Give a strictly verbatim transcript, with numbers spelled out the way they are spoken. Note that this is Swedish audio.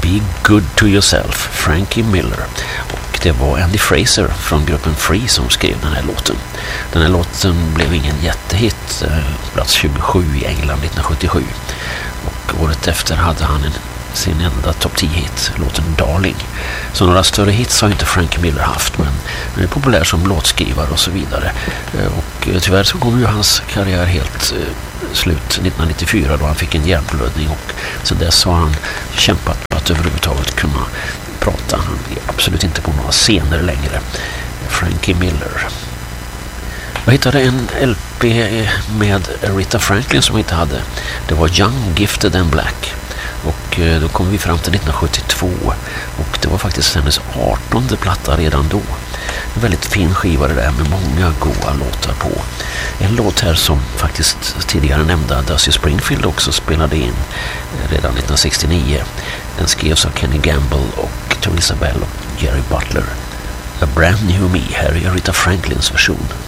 Be Good To Yourself, Frankie Miller. Och det var Andy Fraser från gruppen Free som skrev den här låten. Den här låten blev ingen jättehit, plats tjugosju i England nittonhundrasjuttiosju. Och året efter hade han en, sin enda topp tio-hit, låten Darling. Så några större hits har inte Frankie Miller haft, men han är populär som låtskrivare och så vidare. Och tyvärr så kom ju hans karriär helt slut nittonhundranittiofyra då han fick en hjärnblödning, och sedan dess har han kämpat på att överhuvudtaget kunna prata. Han är absolut inte på några scener längre. Frankie Miller. Jag hittade en L P med Aretha Franklin som jag inte hade. Det var Young, Gifted and Black. Och då kom vi fram till nittonhundrasjuttiotvå, och det var faktiskt hennes artonde platta redan då. En väldigt fin skiva det där med många goda låtar på. En låt här som faktiskt tidigare nämnda Dusty Springfield också spelade in redan nittonhundrasextionio. Den skrevs av Kenny Gamble och Tony Isabelle och Jerry Butler. A Brand New Me, här är Aretha Franklins version.